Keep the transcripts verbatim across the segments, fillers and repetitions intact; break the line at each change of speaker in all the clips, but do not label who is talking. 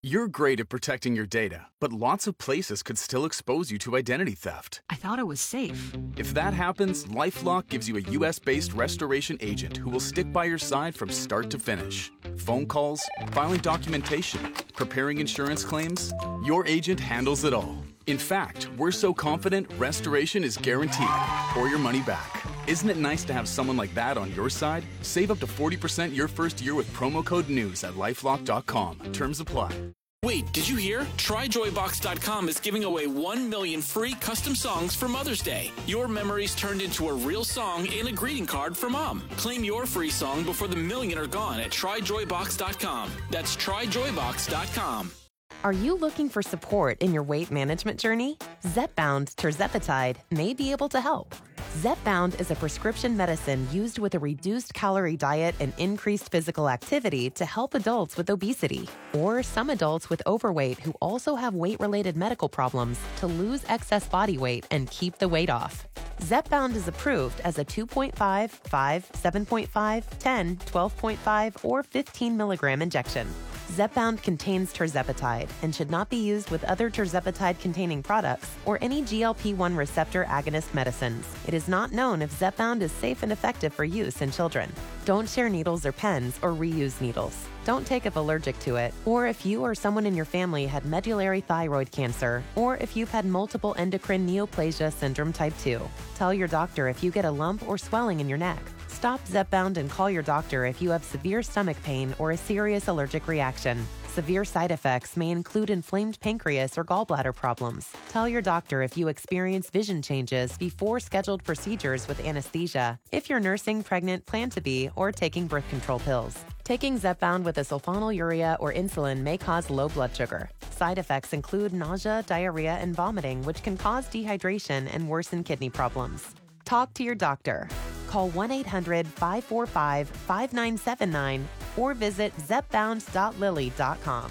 You're great at protecting your data, but lots of places could still expose you to identity theft.
I thought it was safe.
If that happens, LifeLock gives you a U S-based restoration agent who will stick by your side from start to finish. Phone calls, filing documentation, preparing insurance claims, your agent handles it all. In fact, we're so confident restoration is guaranteed or your money back. Isn't it nice to have someone like that on your side? Save up to forty percent your first year with promo code NEWS at lifelock dot com. Terms apply.
Wait, did you hear? Try joy box dot com is giving away one million free custom songs for Mother's Day. Your memories turned into a real song and a greeting card for Mom. Claim your free song before the million are gone at try joy box dot com. That's try joy box dot com.
Are you looking for support in your weight management journey? Zepbound tirzepatide may be able to help. Zepbound is a prescription medicine used with a reduced calorie diet and increased physical activity to help adults with obesity or some adults with overweight who also have weight-related medical problems to lose excess body weight and keep the weight off. Zepbound is approved as a two point five, five, seven point five, ten, twelve point five, or fifteen milligram injection. Zepbound contains tirzepatide and should not be used with other tirzepatide-containing products or any G L P one receptor agonist medicines. It is not known if Zepbound is safe and effective for use in children. Don't share needles or pens or reuse needles. Don't take if allergic to it, or if you or someone in your family had medullary thyroid cancer, or if you've had multiple endocrine neoplasia syndrome type two. Tell your doctor if you get a lump or swelling in your neck. Stop Zepbound and call your doctor if you have severe stomach pain or a serious allergic reaction. Severe side effects may include inflamed pancreas or gallbladder problems. Tell your doctor if you experience vision changes before scheduled procedures with anesthesia, if you're nursing, pregnant, plan to be, or taking birth control pills. Taking Zepbound with a sulfonylurea or insulin may cause low blood sugar. Side effects include nausea, diarrhea, and vomiting, which can cause dehydration and worsen kidney problems. Talk to your doctor. Call one eight hundred, five four five, five nine seven nine or visit zepbound dot lilly dot com.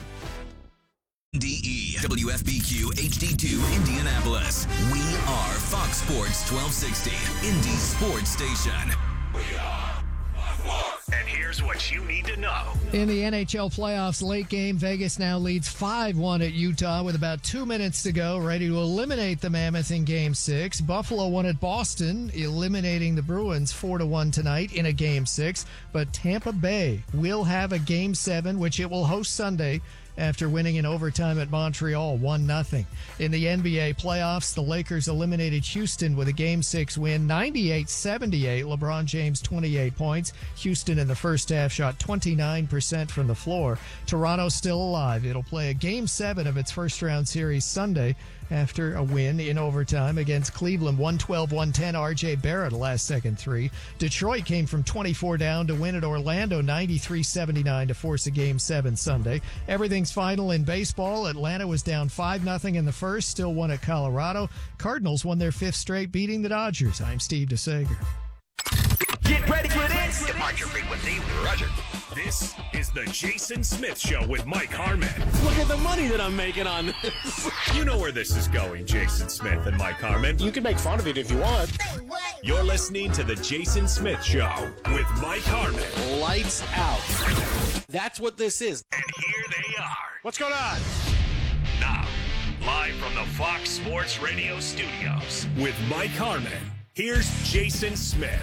D E W F B Q H D two Indianapolis. We are Fox Sports twelve sixty, Indy Sports Station. We are Fox Sports.
And here's what you need to know.
In the N H L playoffs late game, Vegas now leads five one at Utah with about two minutes to go, ready to eliminate the Mammoth in Game six. Buffalo won at Boston, eliminating the Bruins four to one tonight in a Game six. But Tampa Bay will have a Game seven, which it will host Sunday, after winning in overtime at Montreal one nothing. In the N B A playoffs, the Lakers eliminated Houston with a Game six win, ninety-eight seventy-eight. LeBron James, twenty-eight points. Houston in the first half shot twenty-nine percent from the floor. Toronto's still alive. It'll play a Game seven of its first-round series Sunday after a win in overtime against Cleveland, one twelve one ten. R J Barrett, a last-second three. Detroit came from twenty-four down to win at Orlando, ninety-three seventy-nine, to force a Game seven Sunday. Everything's final in baseball. Atlanta was down five nothing in the first, still won at Colorado. Cardinals won their fifth straight, beating the Dodgers. I'm Steve DeSager.
Get ready for this. Departure frequency, Roger. This is the Jason Smith Show with Mike Harmon.
Look at the money that I'm making on this.
You know where this is going, Jason Smith and Mike Harmon.
You can make fun of it if you want.
You're listening to the Jason Smith Show with Mike Harmon.
Lights out. That's what this is.
And here they are.
What's going on?
Now, live from the Fox Sports Radio studios with Mike Harmon, here's Jason Smith.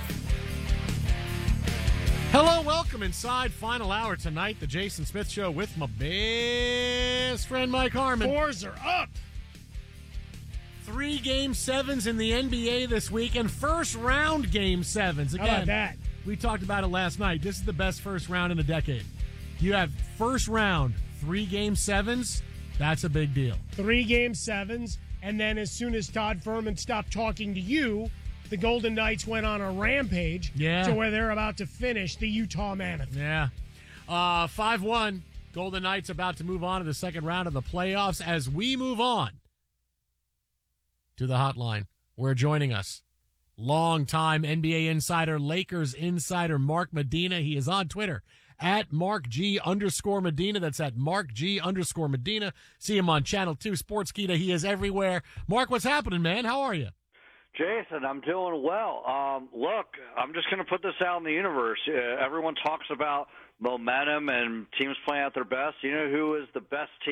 Hello, welcome inside final hour tonight, the Jason Smith Show with my best friend Mike Harmon.
Fours are up.
Three game sevens in the N B A this week and first round game sevens. Again,
how about that?
We talked about it last night. This is the best first round in a decade. You have first round, three game sevens. That's a big deal.
Three game sevens, and then as soon as Todd Furman stopped talking to you, the Golden Knights went on a rampage
yeah.
to where they're about to finish the Utah Mammoth.
Yeah. Uh, five one. Golden Knights about to move on to the second round of the playoffs. As we move on to the hotline, we're joining us, longtime N B A insider, Lakers insider, Mark Medina. He is on Twitter at Mark G underscore Medina. That's at Mark G underscore Medina. See him on Channel two Sportskeeda. He is everywhere. Mark, what's happening, man? How are you?
Jason, I'm doing well. Um, look, I'm just going to put this out in the universe. Uh, everyone talks about momentum and teams playing at their best. You know who is the best team